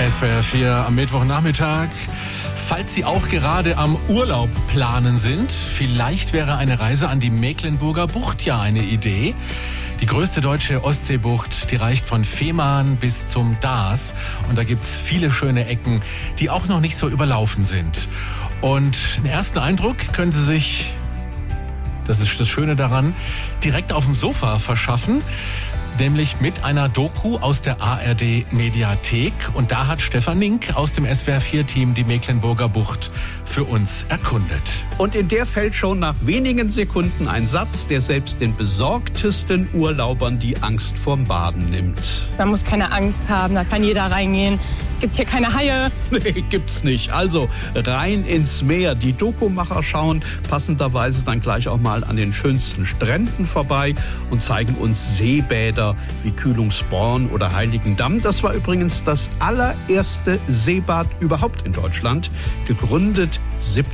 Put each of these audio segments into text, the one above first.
SWR 4 am Mittwochnachmittag. Falls Sie auch gerade am Urlaub planen sind, vielleicht wäre eine Reise an die Mecklenburger Bucht ja eine Idee. Die größte deutsche Ostseebucht, die reicht von Fehmarn bis zum Daas. Und da gibt's viele schöne Ecken, die auch noch nicht so überlaufen sind. Und einen ersten Eindruck können Sie sich, das ist das Schöne daran, direkt auf dem Sofa verschaffen. Nämlich mit einer Doku aus der ARD-Mediathek. Und da hat Stefan Nink aus dem SWR4-Team die Mecklenburger Bucht für uns erkundet. Und in der fällt schon nach wenigen Sekunden ein Satz, der selbst den besorgtesten Urlaubern die Angst vorm Baden nimmt. Man muss keine Angst haben, da kann jeder reingehen. Es gibt hier keine Haie. Nee, gibt's nicht. Also rein ins Meer. Die Dokumacher schauen passenderweise dann gleich auch mal an den schönsten Stränden vorbei und zeigen uns Seebäder wie Kühlungsborn oder Heiligendamm. Das war übrigens das allererste Seebad überhaupt in Deutschland, gegründet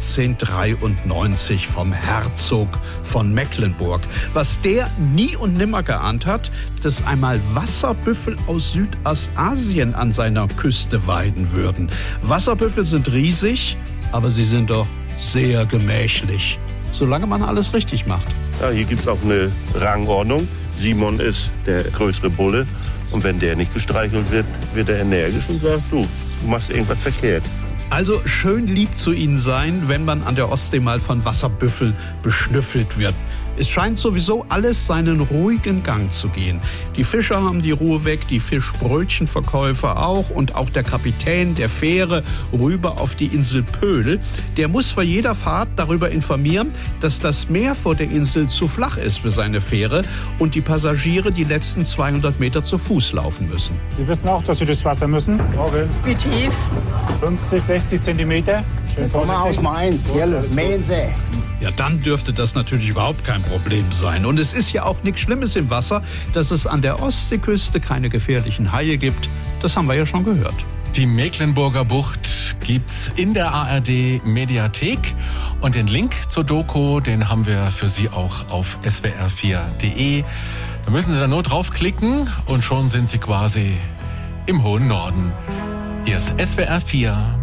1793 vom Herzog von Mecklenburg. Was der nie und nimmer geahnt hat, dass einmal Wasserbüffel aus Südostasien an seiner Küste weiden würden. Wasserbüffel sind riesig, aber sie sind doch sehr gemächlich, solange man alles richtig macht. Ja, hier gibt es auch eine Rangordnung. Simon ist der größere Bulle und wenn der nicht gestreichelt wird, wird er energisch und sagt, du machst irgendwas verkehrt. Also schön lieb zu ihnen sein, wenn man an der Ostsee mal von Wasserbüffel beschnüffelt wird. Es scheint sowieso alles seinen ruhigen Gang zu gehen. Die Fischer haben die Ruhe weg, die Fischbrötchenverkäufer auch und auch der Kapitän der Fähre rüber auf die Insel Pöhl. Der muss vor jeder Fahrt darüber informieren, dass das Meer vor der Insel zu flach ist für seine Fähre und die Passagiere die letzten 200 Meter zu Fuß laufen müssen. Sie wissen auch, dass Sie durchs Wasser müssen? Okay. Wie tief? 50, 60 Zentimeter. Schön Aus Mainz, Mähensee. Ja, dann dürfte das natürlich überhaupt kein Problem sein. Und es ist ja auch nichts Schlimmes im Wasser, dass es an der Ostseeküste keine gefährlichen Haie gibt. Das haben wir ja schon gehört. Die Mecklenburger Bucht gibt's in der ARD-Mediathek. Und den Link zur Doku, den haben wir für Sie auch auf swr4.de. Da müssen Sie dann nur draufklicken und schon sind Sie quasi im hohen Norden. Hier ist SWR 4.